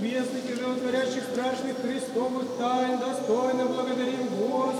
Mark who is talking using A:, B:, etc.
A: небесных и животворящих страшных Христовых тайн, достойно благодарим Господа.